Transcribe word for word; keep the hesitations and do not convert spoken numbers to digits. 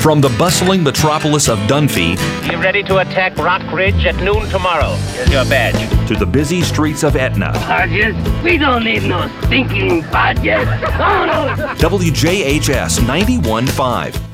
From the bustling metropolis of Dunphy Be ready to attack Rock Ridge at noon tomorrow. Here's your badge. to the busy streets of Etna, Podges? We don't need no stinking podges. Oh, no. W J H S ninety-one point five.